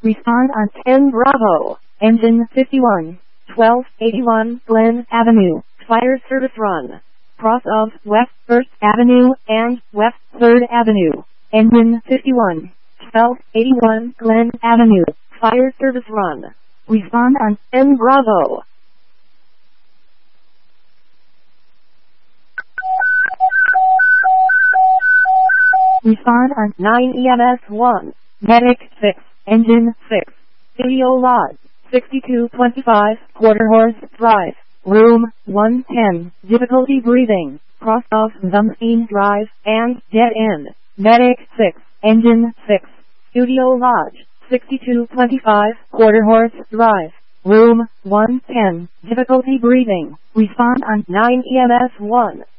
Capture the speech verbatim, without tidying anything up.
Respond on ten Bravo. Engine fifty-one. twelve eighty-one Glen Avenue. Fire service run. Cross of West first Avenue and West third Avenue. Engine fifty-one. twelve eighty-one Glen Avenue. Fire service run. Respond on ten Bravo. Respond on nine E M S one. Medic six. Engine six. Video Lodge. sixty-two twenty-five Quarter Horse Drive. Room one ten. Difficulty breathing. Cross off Zumstein Drive and dead end. Medic six. Engine six. Studio Lodge. sixty-two twenty-five Quarter Horse Drive. Room one ten. Difficulty breathing. Respond on nine E M S one.